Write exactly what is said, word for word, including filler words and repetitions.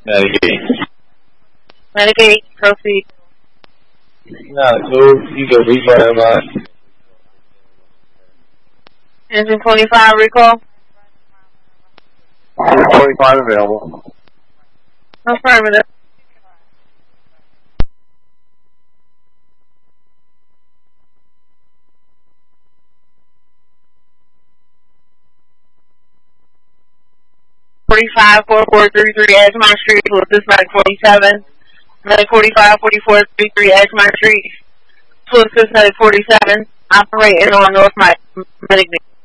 Medicaid. Medicaid, proceed. No, go, you go refund M I. Engine twenty-five, recall. twenty-five available. Affirmative. forty-five, four four three three, Edgemont Street, with this Medic forty-seven. Medic forty-five, forty-four thirty-three, Edgemont Street. Swiss Medic forty-seven, operating on North Medic.